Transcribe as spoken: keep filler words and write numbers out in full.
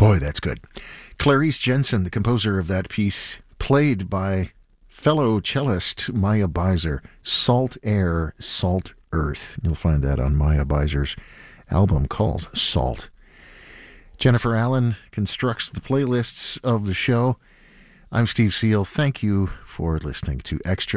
Boy, that's good. Clarice Jensen, the composer of that piece, played by fellow cellist Maya Beiser, Salt Air, Salt Earth. You'll find that on Maya Beiser's album called Salt. Jennifer Allen constructs the playlists of the show. I'm Steve Seal. Thank you for listening to Extra